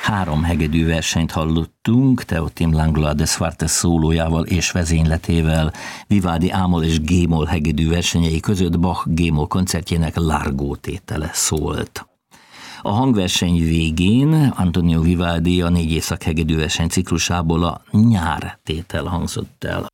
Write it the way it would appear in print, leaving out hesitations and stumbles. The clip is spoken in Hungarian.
3 hegedű versenyt hallottunk, Teotim Langlois des Fartes szólójával és vezényletével, Vivaldi A-moll és G-moll hegedű versenyei között Bach G-moll koncertjének Largo tétele szólt. A hangverseny végén Antonio Vivaldi a 4 éjszak hegedű verseny ciklusából a Nyár tétel hangzott el.